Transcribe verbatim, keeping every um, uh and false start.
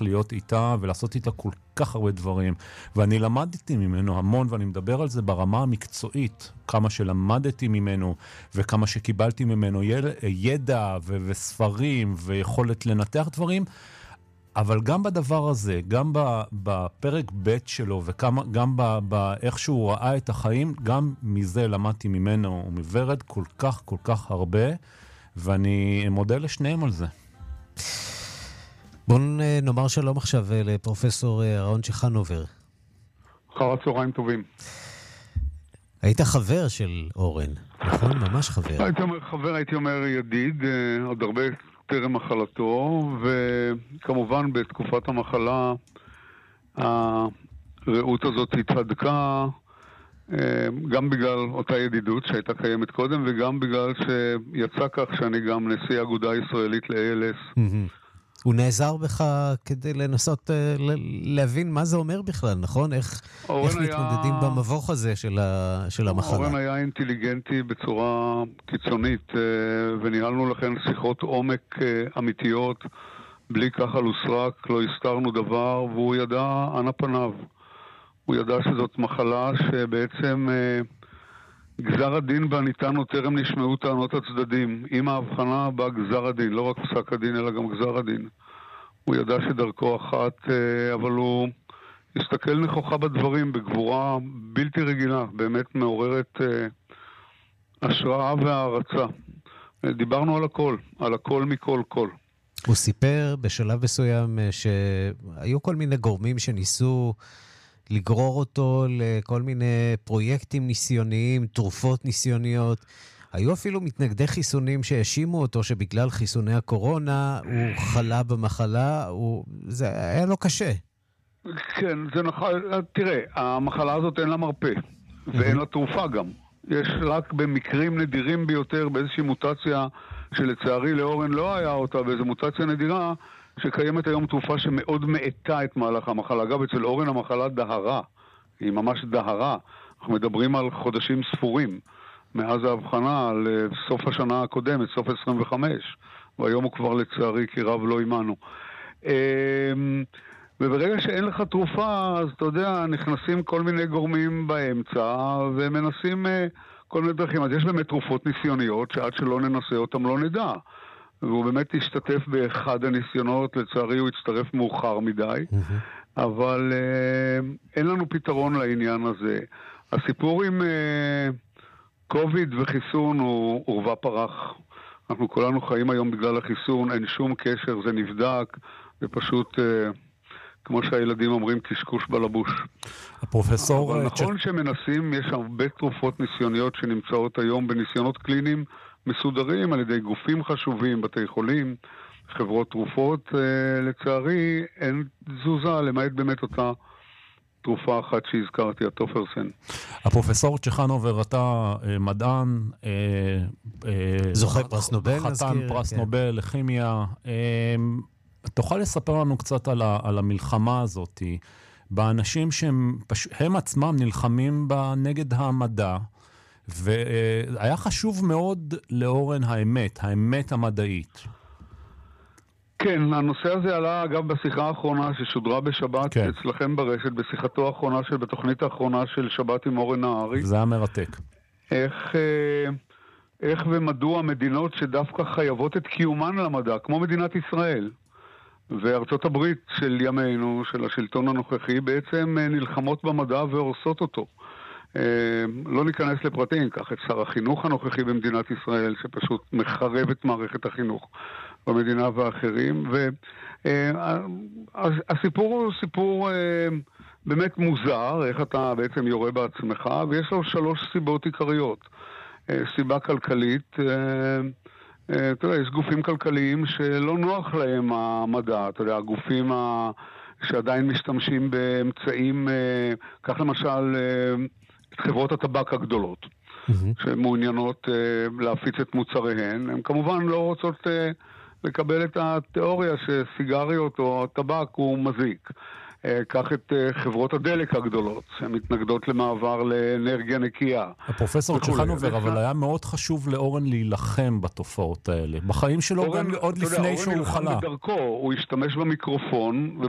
להמשיך להיות איתה ולעשות איתה כל כך הרבה דברים. ואני למדתי ממנו המון, ואני מדבר על זה ברמה המקצועית, כמה שלמדתי ממנו וכמה שקיבלתי ממנו ידע ו- וספרים ויכולת לנתח דברים. אבל גם בדבר הזה, גם בפרק ב' שלו, וגם באיך שהוא ראה את החיים, גם מזה למדתי ממנו ומוורד כל כך כל כך הרבה, ואני מודה לשניהם על זה. בואו נאמר שלום עכשיו לפרופסור אהרון צ'חנובר. אחר הצהריים טובים. היית חבר של אורן, נכון? ממש חבר. הייתי אומר חבר, הייתי אומר ידיד, עוד הרבה טרם מחלתו, וכמובן בתקופת המחלה הרעות הזאת התהדקה, גם בגלל אותה ידידות שהייתה קיימת קודם, וגם בגלל שיצא כך שאני גם נשיא אגודה ישראלית ל-איי אל אס. הוא נעזר בך כדי לנסות להבין מה זה אומר בכלל, נכון? איך מתמודדים במבוך הזה של המחלה? אורן היה אינטליגנטי בצורה קיצונית, וניהלנו לכן שיחות עומק אמיתיות, בלי כחל וסרק, לא הסתרנו דבר, והוא ידע אנה פניו. הוא ידע שזאת מחלה שבעצם גזר הדין בה ניתן או טרם נשמעו טענות הצדדים. עם ההבחנה בא גזר הדין, לא רק פסק הדין אלא גם גזר הדין. הוא ידע שדרכו אחת, אבל הוא הסתכל נכוחה בדברים בגבורה בלתי רגילה, באמת מעוררת השראה והערצה. דיברנו על הכל, על הכל מכל כל. הוא סיפר בשלב מסוים שהיו כל מיני גורמים שניסו לגרור אותו לכל מיני פרויקטים ניסיוניים, תרופות ניסיוניות. היו אפילו מתנגדי חיסונים שהאשימו אותו שבגלל חיסוני הקורונה הוא חלה במחלה, הוא... זה היה לו קשה. כן, זה נכון. תראה, המחלה הזאת אין לה מרפא, ואין לה תרופה גם. יש רק במקרים נדירים ביותר, באיזושהי מוטציה שלצערי לאורן לא היה אותה, באיזו מוטציה נדירה, שקיימת היום תרופה שמאוד מאטה את מהלך המחלה. אגב, אצל אורן המחלה דהרה, היא ממש דהרה. אנחנו מדברים על חודשים ספורים, מאז ההבחנה על סוף השנה הקודמת, סוף עשרים וחמש, והיום הוא כבר לצערי כי רב לא אימנו. וברגע שאין לך תרופה, אז אתה יודע, נכנסים כל מיני גורמים באמצע, ומנסים כל מיני דרכים. אז יש באמת תרופות ניסיוניות, שעד שלא ננסה אותם לא נדע. והוא באמת השתתף באחד הניסיונות, לצערי הוא הצטרף מאוחר מדי, mm-hmm. אבל אה, אין לנו פתרון לעניין הזה. הסיפור עם אה, קוביד וחיסון הוא עורבה פרח. אנחנו כולנו חיים היום בגלל החיסון, אין שום קשר, זה נבדק, ופשוט, אה, כמו שהילדים אומרים, קשקוש בלבוש. הפרופסור... אבל נכון ש... שמנסים, יש הרבה תרופות ניסיוניות שנמצאות היום בניסיונות קליניים, מסודרים על ידי גופים חשובים, בתי חולים, חברות תרופות. לצערי אין תזוזה, למעט באמת אותה תרופה אחת שהזכרתי, הטופרסן. הפרופסור צ'חנובר, אתה מדען, זוכה פרס נובל, חתן פרס נובל לכימיה. תוכל לספר לנו קצת על המלחמה הזאת, באנשים שהם עצמם נלחמים נגד המדע, והיה חשוב מאוד לאורן האמת, האמת המדעית. כן, הנושא הזה עלה אגב בשיחה האחרונה ששודרה בשבת, כן. אצלכם ברשת, בשיחתו האחרונה של, בתוכנית האחרונה של שבת עם אורן נהרי. זה היה מרתק. איך, איך ומדוע מדינות שדווקא חייבות את קיומן למדע, כמו מדינת ישראל, וארצות הברית של ימינו, של השלטון הנוכחי, בעצם נלחמות במדע והורסות אותו. לא ניכנס לפרטים, כך את שר החינוך הנוכחי במדינת ישראל, שפשוט מחרב את מערכת החינוך במדינה ואחרים. והסיפור הוא סיפור באמת מוזר, איך אתה בעצם יורה בעצמך, ויש לו שלוש סיבות עיקריות. סיבה כלכלית, אתה יודע, יש גופים כלכליים שלא נוח להם המדע, אתה יודע, הגופים שעדיין משתמשים באמצעים, כך למשל את חברות הטבק הגדולות, mm-hmm. שמעוניינות uh, להפיץ את מוצריהן. הן כמובן לא רוצות uh, לקבל את התיאוריה שסיגריות או הטבק הוא מזיק. Uh, קח את uh, חברות הדלק הגדולות, שהן מתנגדות למעבר לאנרגיה נקייה. הפרופסור צ'חנובר, אבל היה מאוד חשוב לאורן להילחם בתופעות האלה. בחיים שלו אורן, גם עוד לפני יודע, שהוא חלה. בדרכו, הוא השתמש במיקרופון,